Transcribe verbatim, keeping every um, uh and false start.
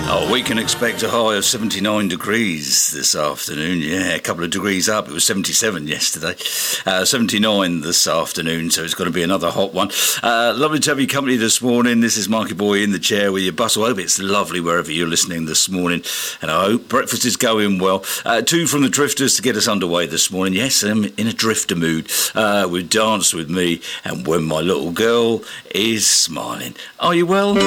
Oh, we can expect a high of seventy-nine degrees this afternoon. Yeah, a couple of degrees up. It was seventy-seven yesterday. Uh, seventy-nine this afternoon, so it's going to be another hot one. Uh, lovely to have your company this morning. This is Marky Boy in the chair with your bustle. I hope it's lovely wherever you're listening this morning, and I hope breakfast is going well. Uh, two from the Drifters to get us underway this morning. Yes, I'm in a drifter mood uh, with Dance With Me and When My Little Girl Is Smiling. Are you well?